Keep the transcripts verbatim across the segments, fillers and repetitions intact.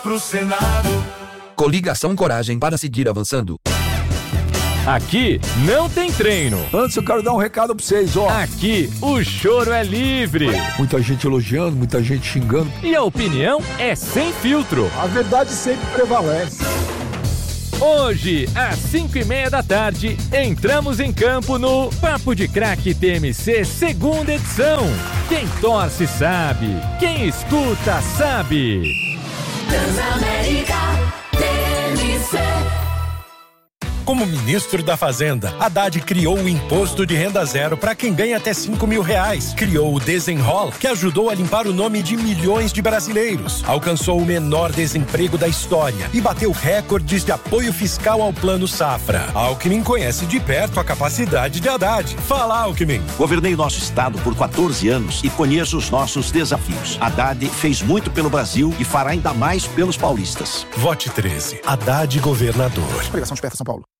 Pro Senado. Coligação Coragem para seguir avançando. Aqui não tem treino. Antes eu quero dar um recado pra vocês, ó. Aqui o choro é livre. Muita gente elogiando, muita gente xingando. E a opinião é sem filtro. A verdade sempre prevalece. Hoje, às cinco e meia da tarde, entramos em campo no Papo de Craque T M C, segunda edição. Quem torce sabe, quem escuta sabe. Transamérica T M C. Como ministro da Fazenda, Haddad criou o Imposto de Renda Zero para quem ganha até cinco mil reais. Criou o Desenrola, que ajudou a limpar o nome de milhões de brasileiros. Alcançou o menor desemprego da história e bateu recordes de apoio fiscal ao Plano Safra. Alckmin conhece de perto a capacidade de Haddad. Fala, Alckmin. Governei nosso estado por quatorze anos e conheço os nossos desafios. Haddad fez muito pelo Brasil e fará ainda mais pelos paulistas. Vote treze. Haddad governador. Obrigação de P F São Paulo.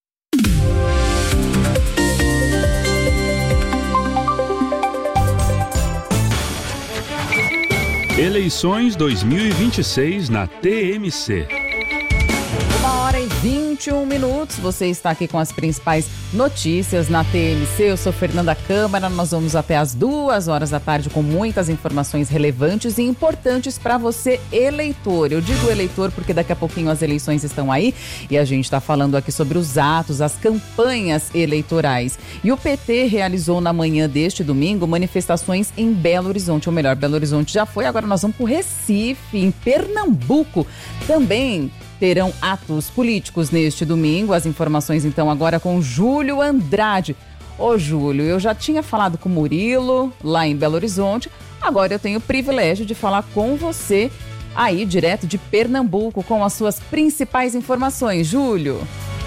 Eleições dois mil e vinte e seis na T M C. Uma hora e vinte e um minutos. Você está aqui com as principais notícias na T M C. Eu sou Fernanda Câmara. Nós vamos até as duas horas da tarde com muitas informações relevantes e importantes para você, eleitor. Eu digo eleitor porque daqui a pouquinho as eleições estão aí e a gente está falando aqui sobre os atos, as campanhas eleitorais. E o P T realizou na manhã deste domingo manifestações em Belo Horizonte. Ou melhor, Belo Horizonte já foi, agora nós vamos para o Recife, em Pernambuco. Também terão atos políticos neste domingo. As informações então agora com Júlio Andrade. Ô Júlio, eu já tinha falado com o Murilo lá em Belo Horizonte, agora eu tenho o privilégio de falar com você aí direto de Pernambuco com as suas principais informações. Júlio.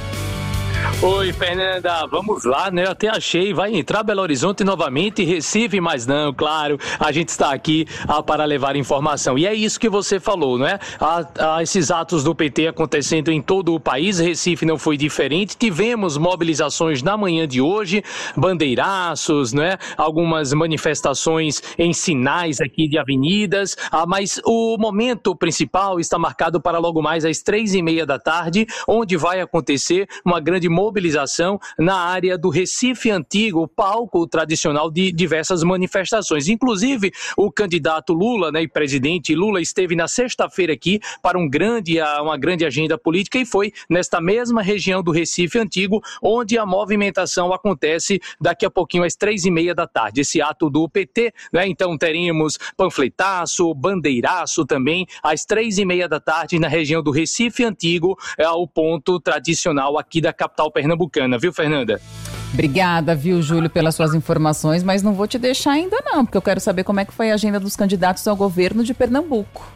Oi, Fernanda, vamos lá, né? Eu até achei, vai entrar Belo Horizonte novamente, Recife, mas não, claro, a gente está aqui ah, para levar informação. E é isso que você falou, não é? Ah, ah, esses atos do P T acontecendo em todo o país, Recife não foi diferente. Tivemos mobilizações na manhã de hoje, bandeiraços, não é? Algumas manifestações em sinais aqui de avenidas, ah, mas o momento principal está marcado para logo mais às três e meia da tarde, onde vai acontecer uma grande mobilização na área do Recife Antigo, palco tradicional de diversas manifestações. Inclusive, o candidato Lula, né, e presidente Lula, esteve na sexta-feira aqui para um grande, uma grande agenda política e foi nesta mesma região do Recife Antigo, onde a movimentação acontece daqui a pouquinho às três e meia da tarde. Esse ato do P T, né, então teremos panfletaço, bandeiraço também, às três e meia da tarde na região do Recife Antigo, é o ponto tradicional aqui da capital pernambucana, viu, Fernanda? Obrigada, viu, Júlio, pelas suas informações, mas não vou te deixar ainda não, porque eu quero saber como é que foi a agenda dos candidatos ao governo de Pernambuco.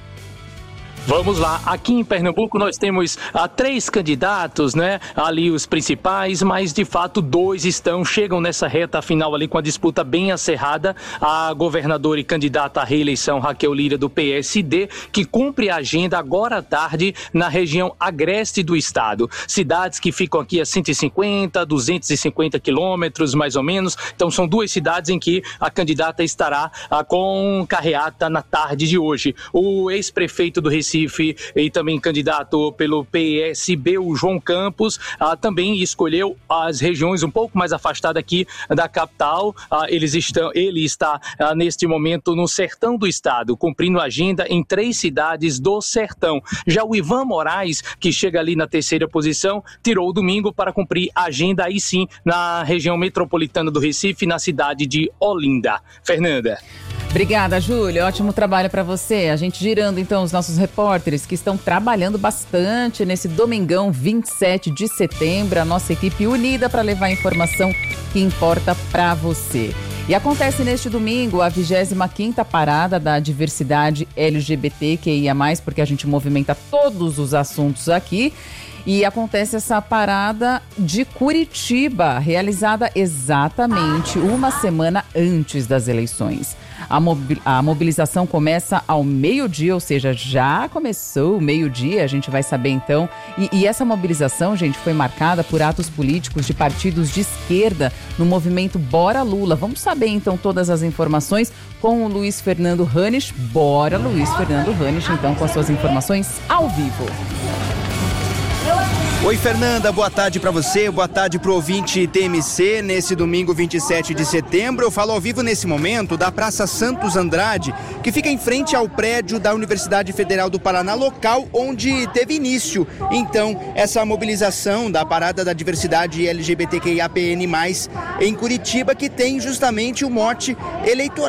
Vamos lá, aqui em Pernambuco nós temos ah, três candidatos, né, ali os principais, mas de fato dois estão, chegam nessa reta final ali com a disputa bem acirrada, a governadora e candidata à reeleição Raquel Lira do P S D, que cumpre a agenda agora à tarde na região agreste do estado, cidades que ficam aqui a cento e cinquenta, duzentos e cinquenta quilômetros mais ou menos, então são duas cidades em que a candidata estará ah, com carreata na tarde de hoje. O ex-prefeito do Recife e também candidato pelo P S B, o João Campos, ah, também escolheu as regiões um pouco mais afastadas aqui da capital. Ah, eles estão, ele está ah, neste momento no sertão do estado, cumprindo a agenda em três cidades do sertão. Já o Ivan Moraes, que chega ali na terceira posição, tirou o domingo para cumprir a agenda aí sim na região metropolitana do Recife, na cidade de Olinda. Fernanda. Obrigada, Júlio. Ótimo trabalho para você. A gente girando, então, os nossos repórteres que estão trabalhando bastante nesse domingão vinte e sete de setembro. A nossa equipe unida para levar a informação que importa para você. E acontece neste domingo a vigésima quinta parada da diversidade L G B T Q I A mais, porque a gente movimenta todos os assuntos aqui. E acontece essa parada de Curitiba, realizada exatamente uma semana antes das eleições. A, mobi- a mobilização começa ao meio-dia, ou seja, já começou o meio-dia, a gente vai saber então. E, e essa mobilização, gente, foi marcada por atos políticos de partidos de esquerda no movimento Bora Lula. Vamos saber então todas as informações com o Luiz Fernando Ranisch. Bora, Luiz Fernando Ranisch, então, com as suas informações ao vivo. Oi, Fernanda, boa tarde para você, boa tarde pro ouvinte T M C. Nesse domingo vinte e sete de setembro, eu falo ao vivo nesse momento da Praça Santos Andrade, que fica em frente ao prédio da Universidade Federal do Paraná, local onde teve início, então, essa mobilização da Parada da Diversidade L G B T Q I A P N mais, em Curitiba, que tem justamente o mote eleitoral.